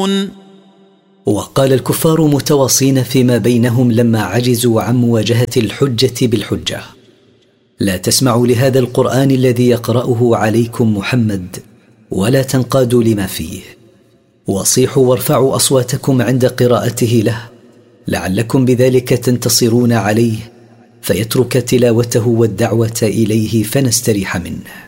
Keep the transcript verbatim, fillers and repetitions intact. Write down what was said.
يعرضون. وقال الكفار متواصين فيما بينهم لما عجزوا عن مواجهة الحجة بالحجة: لا تسمعوا لهذا القرآن الذي يقرأه عليكم محمد ولا تنقادوا لما فيه، وصيحوا وارفعوا أصواتكم عند قراءته له لعلكم بذلك تنتصرون عليه فيترك تلاوته والدعوة إليه فنستريح منه.